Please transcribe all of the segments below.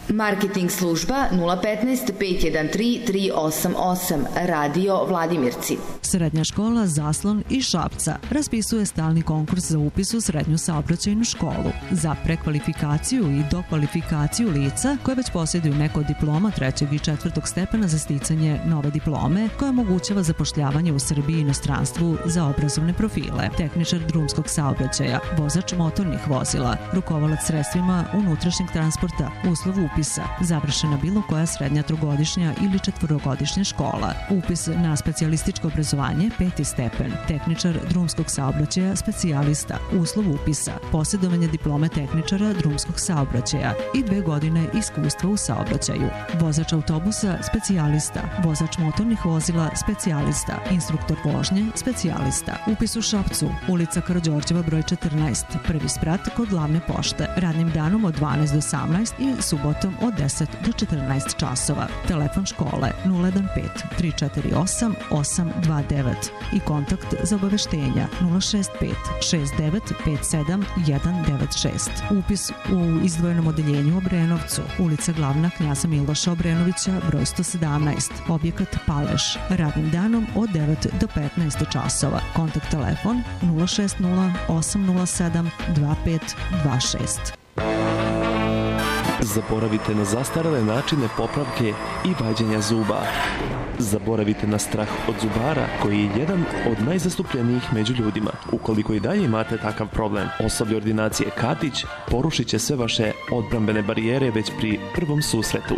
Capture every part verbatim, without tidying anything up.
Marketing služba nula petnaest pet jedan tri tri osam osam, Radio Vladimirci. Srednja škola Zaslon iz Šapca raspisuje stalni konkurs za upis u srednju saobraćajnu školu za prekvalifikaciju i dokvalifikaciju lica koje već posjeduju neko od diploma trećeg i četvrtog stepena za sticanje nove diplome koja omogućava zapošljavanje u Srbiji i inostranstvu za obrazovne profile. Tehničar drumskog saobraćaja, vozač motornih vozila, rukovalac sredstvima unutrašnjeg transporta, uslov upisa, završena bilo koja srednja trogodišnja ili četvorogodišnja škola, upis na specijalističko obrazovanje peti stepen, tehničar drumskog saobraćaja specijalista, uslov upisa, posjedovanje diplome tehničara drumskog saobraćaja i dve godine iskustva u saobraćaju, vozač autobusa specijalista, vozač motornih vozila specijalista, instruktor vožnje specijalista, upis u Šapcu, ulica Karađorđeva broj četrnaest, prvi sprat kod glavne pošte, radnim danom od dvanaest do osamnaest i subotom od deset do četrnaest časova. Telefon škole nula jedan pet tri četiri osam osam dva devet i kontakt za obaveštenja nula šest pet šest devet pet sedam jedan devet šest. Upis u izdvojenom odeljenju u Obrenovcu, ulica Glavna Knjaza Miloša Obrenovića broj sto sedamnaest, objekat Paleš, radnim danom od devet do petnaest časova. Kontakt telefon nula šest nula osam nula sedam dva pet dva šest. Zaboravite na zastarele načine popravke i vađenja zuba. Zaboravite na strah od zubara, koji je jedan od najzastupljenijih među ljudima. Ukoliko i dalje imate takav problem, osoblje ordinacije Katić porušit će sve vaše odbrambene barijere već pri prvom susretu.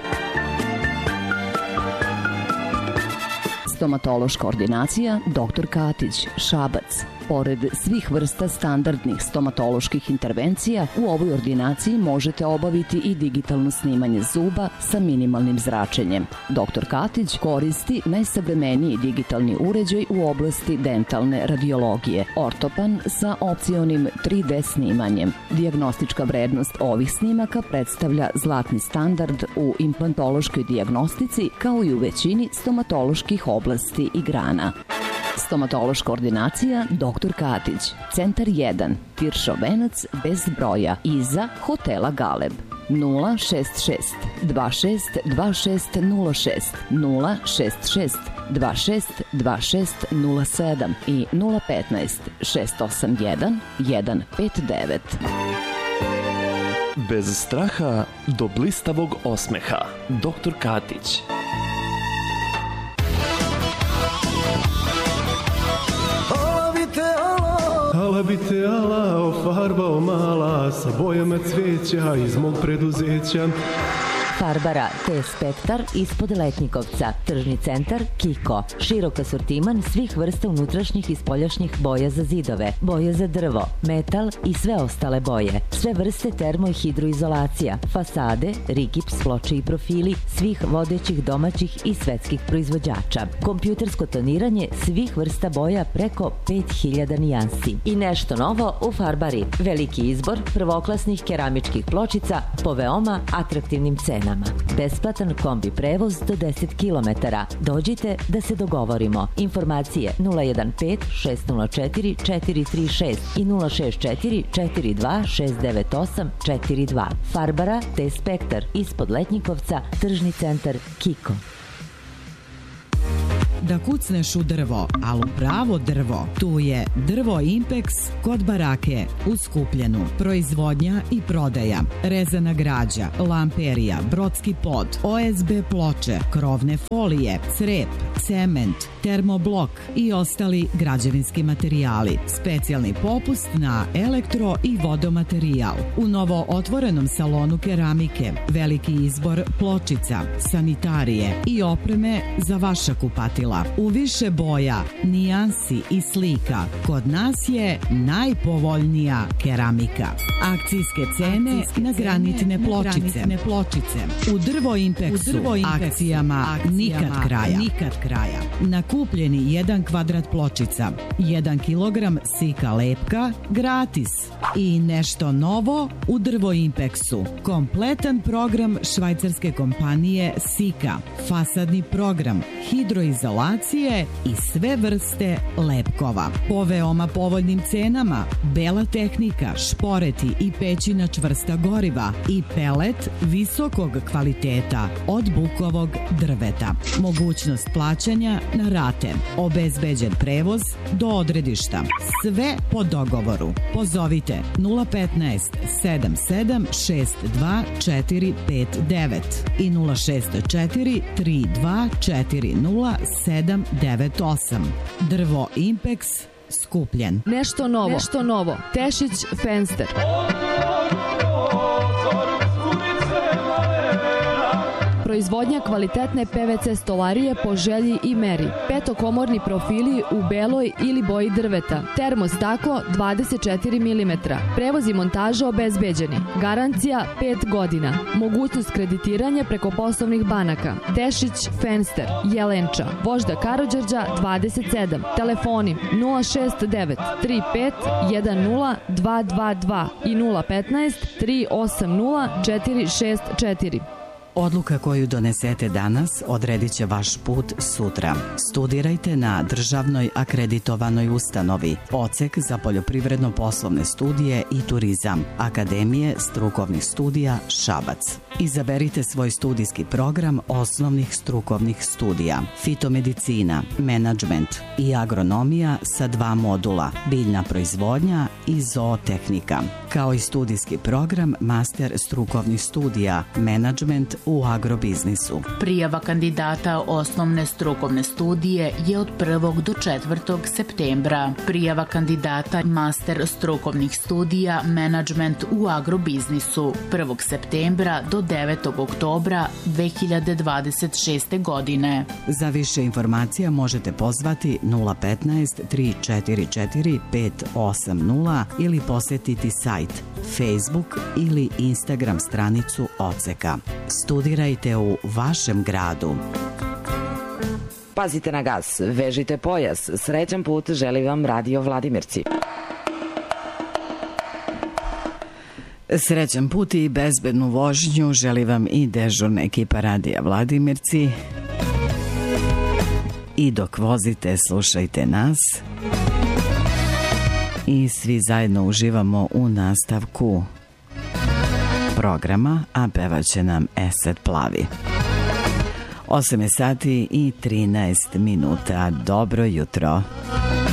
Stomatološka ordinacija doktor Katić, Šabac. Pored svih vrsta standardnih stomatoloških intervencija, u ovoj ordinaciji možete obaviti i digitalno snimanje zuba sa minimalnim zračenjem. doktor Katić koristi najsavremeniji digitalni uređaj u oblasti dentalne radiologije, ortopan sa opcionim tri D snimanjem. Dijagnostička vrednost ovih snimaka predstavlja zlatni standard u implantološkoj dijagnostici kao i u većini stomatoloških oblasti i grana. Stomatološka ordinacija doktor Katić, Centar jedan, Tiršov venac bez broja, iza hotela Galeb. nula šest šest dva šest dva šest nula šest, nula šest šest dva šest dva šest nula sedam i nula petnaest šest osam jedan jedan pet devet. Bez straha do blistavog osmeha. doktor Katić. Ala bi te ala ofarbao mala sa bojama cveća iz mog preduzeća. Farbara T-Spektar ispod Letnjikovca, tržni centar Kiko. Širok asortiman svih vrsta unutrašnjih i spoljašnjih boja za zidove, boje za drvo, metal i sve ostale boje. Sve vrste termo i hidroizolacija, fasade, rigips, ploče i profili svih vodećih domaćih i svetskih proizvođača. Kompjutersko toniranje svih vrsta boja preko pet hiljada nijansi. I nešto novo u Farbari. Veliki izbor prvoklasnih keramičkih pločica po veoma atraktivnim cenama. Besplatan kombi prevoz do deset kilometara. Dođite da se dogovorimo. Informacije nula jedan pet šest nula četiri četiri tri šest i nula šest četiri četiri dva šest devet osam četiri dva. Farbara T-Spektar ispod Letnjikovca, tržni centar Kiko. Da kucneš u drvo, ali u pravo drvo, tu je Drvo Impex kod Barake u Skupljenu. Proizvodnja i prodaja, rezana građa, lamperija, brodski pod, O S B ploče, krovne folije, crep, cement, termoblok i ostali građevinski materijali. Specijalni popust na elektro i vodomaterijal. U novo otvorenom salonu keramike, veliki izbor pločica, sanitarije i opreme za vaša kupatila. U više boja, nijansi i slika, kod nas je najpovoljnija keramika. Akcijske cene Akcijske na granitne cene, pločice. Na pločice. U Drvo Impexu, U Drvo Impexu akcijama, akcijama nikad kraja. nikad kraja. Na kupljeni jedan kvadrat pločica, jedan kilogram sika lepka, gratis. I nešto novo u Drvo Impexu. Kompletan program švajcarske kompanije Sika. Fasadni program, hidroizolacija izolacije i sve vrste lepkova. Po veoma povoljnim cenama, bela tehnika, šporeti i pećina čvrsta goriva i pelet visokog kvaliteta od bukovog drveta. Mogućnost plaćanja na rate. Obezbeđen prevoz do odredišta. Sve po dogovoru. Pozovite nula petnaest sedam sedam šest dva četiri pet devet i nula šest četiri tri dva četiri nula sedam devet osam. Drvo Impex, Skupljen. Nešto novo, nešto novo. Tešić Fenster. Proizvodnja kvalitetne P V C stolarije po želji i meri. Petokomorni profili u beloj ili boji drveta. Termostaklo dvadeset četiri milimetra. Prevoz i montaža obezbeđeni. Garancija pet godina. Mogućnost kreditiranja preko poslovnih banaka. Tešić Fenster, Jelenča, Vožda Karađorđa dvadeset sedam. Telefoni nula šest devet tri pet jedan nula dva dva dva i nula petnaest tri osam nula četiri šest četiri. Odluka koju donesete danas odredit će vaš put sutra. Studirajte na državnoj akreditovanoj ustanovi, odsek za poljoprivredno-poslovne studije i turizam, Akademije strukovnih studija Šabac. Izaberite svoj studijski program osnovnih strukovnih studija, fitomedicina, menadžment i agronomija sa dva modula, biljna proizvodnja i zootehnika, kao i studijski program master strukovnih studija, menadžment u agrobiznisu. Prijava kandidata osnovne strukovne studije je od prvog do četvrtog septembra. Prijava kandidata master strukovnih studija menadžment u agrobiznisu prvog septembra do devetog oktobra dve hiljade dvadeset šeste. godine. Za više informacija možete pozvati nula petnaest tri četiri četiri pet osam nula ili posetiti sajt, Facebook ili Instagram stranicu odseka. Studirajte u vašem gradu. Pazite na gas, vežite pojas, srećan put želi vam Radio Vladimirci. Srećan put i bezbednu vožnju želi vam i dežurna ekipa Radija Vladimirci. I dok vozite, slušajte nas. I svi zajedno uživamo u nastavku programa, a pevaće nam Esed Plavi. osam je sati i trinaest minuta. Dobro jutro.